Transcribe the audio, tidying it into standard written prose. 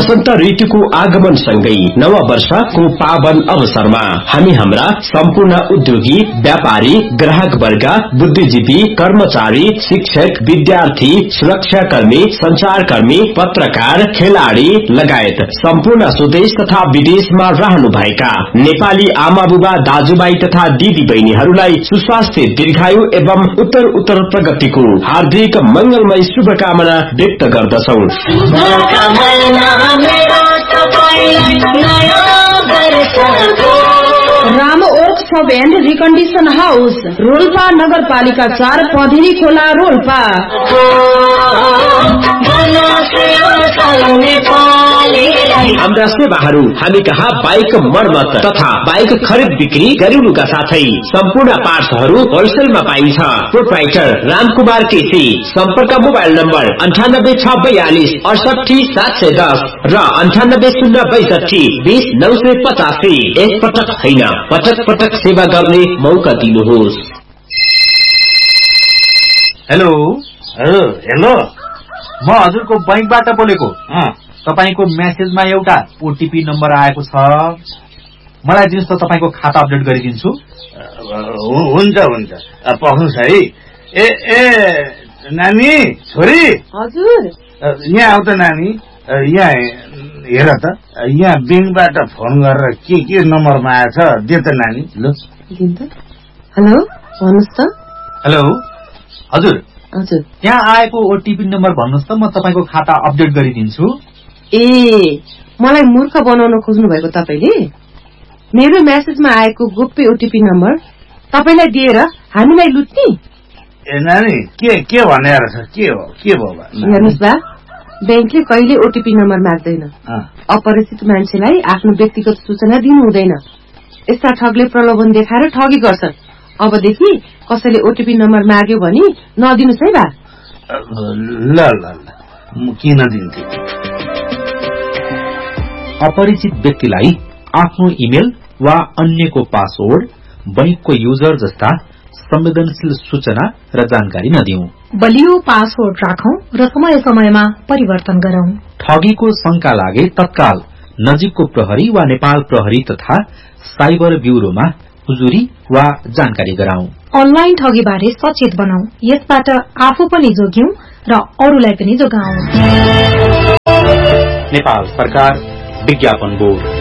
वसन्त ऋतुको आगमन सँगै नव वर्षको पावन अवसरमा हामी हाम्रा सम्पूर्ण उद्योगी, व्यापारी, ग्राहक वर्ग, बुद्धिजीवी, कर्मचारी, शिक्षक, विद्यार्थी, सुरक्षाकर्मी, संचारकर्मी, पत्रकार, खेलाडी लगायत सम्पूर्ण स्वदेश तथा विदेशमा रहनुभएका नेपाली आमा बुबा, दाजुभाइ तथा दिदी बहिनीहरूलाई सुस्वास्थ्य, दीर्घायु एवं उत्तर प्रगतिको हार्दिक मंगलमय शुभकामना व्यक्त गर्दछौं। Ram workshop and recondition house, Rolpa नगरपालिका 4, पधेरी खोला, रोल्पा। हाम्रा सेवाहरू हामी कहाँ बाइक मर्मत तथा बाइक खरिद बिक्री गरिनुका साथै सम्पूर्ण पार्ट्सहरू होलसेलमा पाइन्छ। प्रोप्राइटर रामकुमार केसी। सम्पर्क मोबाइल नम्बर 9862 68 710 र 9806 20 985। एक पटक होइन, पटक पटक सेवा गर्ने मौका दिनुहोस्। हेलो हेलो, म हजुरको बैंकबाट बोलेको। तपाईको मेसेजमा एउटा ओटीपी नम्बर आएको छ, मलाई दिनुहोस् त, तपाईको खाता अपडेट गरिदिन्छु। हुन्छ हुन्छ, पख्नुहोस् है। ए नानी, छोरी। हजुर। यहाँ आउ त नानी, यहाँ हेर त, यहाँ बैंकबाट फोन गरेर के नम्बरमा आएछ, दे त नानी। ल हेलो, भन्नुहोस् त। हेलो हजुर। हजुर, यहाँ आएको ओटीपी नम्बर भन्नुहोस् त, म तपाईको खाता अपडेट गरिदिन्छु। ए, मलाई मूर्ख बनाउन खोज्नु भएको तपाईले? मेरो मेसेजमा आएको गोप्य ओटीपी नम्बर तपाईलाई दिएर हामीलाई लुट्ने? ए नानी, के भने रहेछ? के भयो? हेर्नुस् बा, बैंकले कहिले ओटीपी नम्बर माग्दैन। अपरिचित मान्छेलाई आफ्नो व्यक्तिगत सूचना दिनु हुँदैन। यस्ता ठगले प्रलोभन देखाएर ठगी गर्छन्। अबदेखि कसैले ओटीपी नम्बर माग्यो भने नदिनुस् है बा। ल म किन दिन्थे? अपरिचित व्यक्तिलाई आफ्नो इमेल वा अन्यको पासवर्ड, बैंकको युजर जस्ता संवेदनशील सूचना र जानकारी नदिऊ। बलियो पासवर्ड राखौं र समय समयमा परिवर्तन गरौं। ठगीको शंका लागे तत्काल नजिकको प्रहरी वा नेपाल प्रहरी तथा साइबर ब्यूरोमा हुजुरी वा जानकारी गराऊ। अनलाइन ठगी बारे सचेत बनाऊ, यसबाट आफू पनि जोग्यौं र अरूलाई पनि जोगाऊ। नेपाल सरकार विज्ञापन बोर्ड।